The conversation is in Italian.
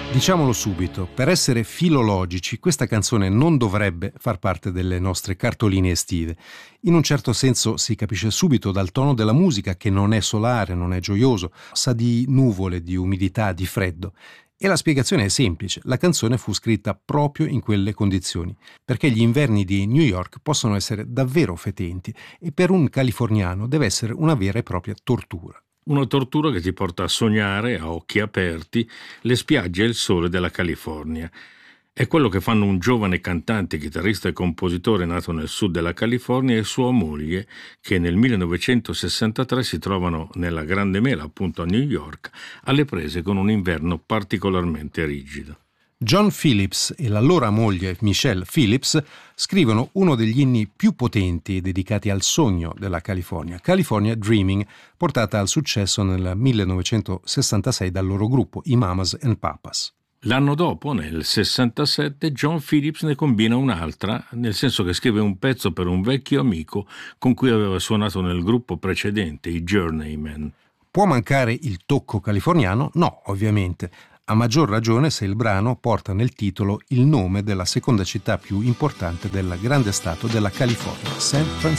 Diciamolo subito, per essere filologici, questa canzone non dovrebbe far parte delle nostre cartoline estive. In un certo senso si capisce subito dal tono della musica che non è solare, non è gioioso, sa di nuvole, di umidità, di freddo. E la spiegazione è semplice, la canzone fu scritta proprio in quelle condizioni, perché gli inverni di New York possono essere davvero fetenti e per un californiano deve essere una vera e propria tortura. Una tortura che ti porta a sognare, a occhi aperti, le spiagge e il sole della California. È quello che fanno un giovane cantante, chitarrista e compositore nato nel sud della California e sua moglie, che nel 1963 si trovano nella Grande Mela, appunto a New York, alle prese con un inverno particolarmente rigido. John Phillips e la loro moglie Michelle Phillips scrivono uno degli inni più potenti dedicati al sogno della California, California Dreaming, portata al successo nel 1966 dal loro gruppo, i Mamas and Papas. L'anno dopo, nel 67, John Phillips ne combina un'altra, nel senso che scrive un pezzo per un vecchio amico con cui aveva suonato nel gruppo precedente, i Journeymen. Può mancare il tocco californiano? No, ovviamente. A maggior ragione se il brano porta nel titolo il nome della seconda città più importante del grande stato della California, San Francisco.